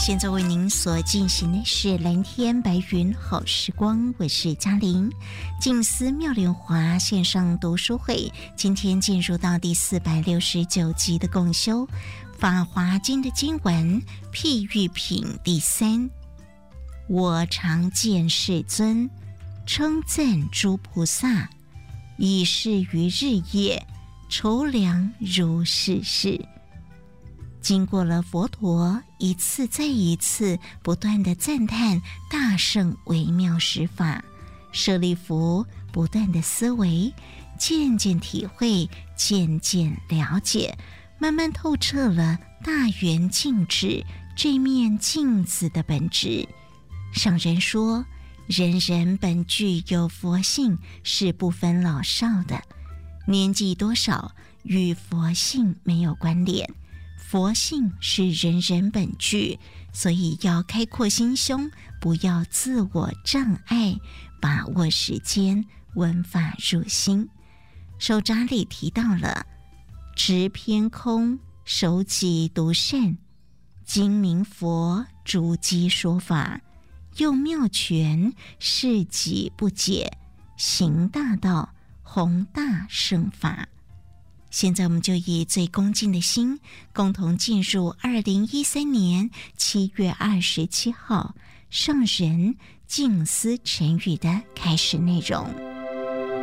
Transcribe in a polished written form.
现在为您所进行的是蓝天白云好时光，我是嘉玲。静思妙莲华线上读书会今天进入到第469集的共修法华经的经文譬喻品第3。我常见世尊称赞诸菩萨，以是于日夜筹量如是事。经过了佛陀一次再一次不断的赞叹大圣微妙十法，舍利弗不断的思维，渐渐体会，渐渐了解，慢慢透彻了大圆镜智这面镜子的本质。上人说，人人本具有佛性，是不分老少的，年纪多少与佛性没有关联，佛性是人人本具，所以要开阔心胸，不要自我障碍，把握时间，闻法入心。手札里提到了执偏空，守己独善，精明佛逐机说法，用妙权事己不解，行大道，弘大圣法。现在我们就以最恭敬的心，共同进入2013年7月27号上人静思晨语的开始内容。